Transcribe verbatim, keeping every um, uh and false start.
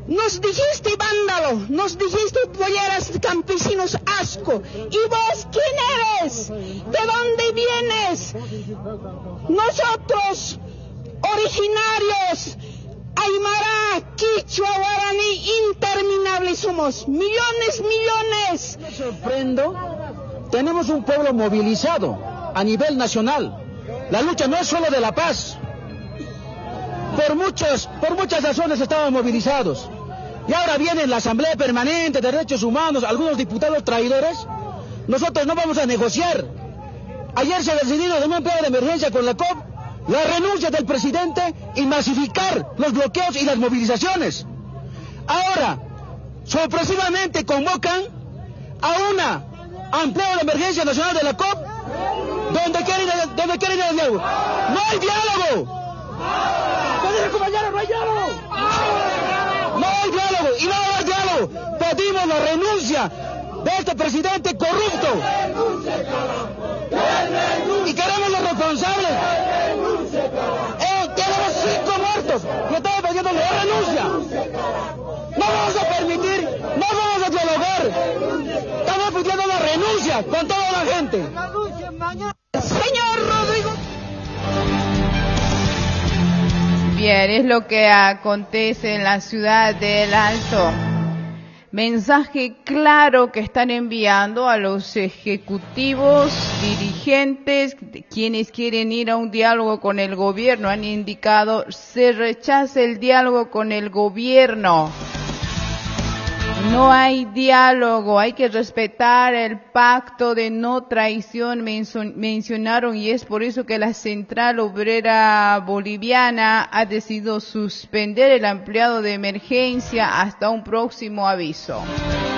Nos dijiste vándalo, nos dijiste polleras campesinos asco. ¿Y vos quién eres? ¿De dónde vienes? Nosotros, originarios, Aymara, Quichua, Guaraní, interminables somos. Millones, millones. Me sorprendo. Tenemos un pueblo movilizado a nivel nacional. La lucha no es solo de la paz. Por muchas, por muchas razones estaban movilizados. Y ahora viene la Asamblea Permanente de Derechos Humanos, algunos diputados traidores. Nosotros no vamos a negociar. Ayer se ha decidido de un empleo de emergencia con la C O P, la renuncia del presidente y masificar los bloqueos y las movilizaciones. Ahora, sorpresivamente convocan a una empleo de emergencia nacional de la C O P, donde quieren, donde quieren el diálogo. ¡No hay diálogo! compañeros, no hay diálogo. No hay diálogo y no va a haber diálogo. Pedimos la renuncia de este presidente corrupto. Y queremos los responsables. Eh, tenemos cinco muertos y estamos pidiendo la renuncia. No vamos a permitir, no vamos a dialogar. Estamos pidiendo la renuncia con toda la gente. Señor Rodrigo. Bien, es lo que acontece en la ciudad del Alto. Mensaje claro que están enviando a los ejecutivos, dirigentes, quienes quieren ir a un diálogo con el gobierno. Han indicado, se rechaza el diálogo con el gobierno. No hay diálogo, hay que respetar el pacto de no traición, mencionaron, y es por eso que la Central Obrera Boliviana ha decidido suspender el ampliado de emergencia hasta un próximo aviso.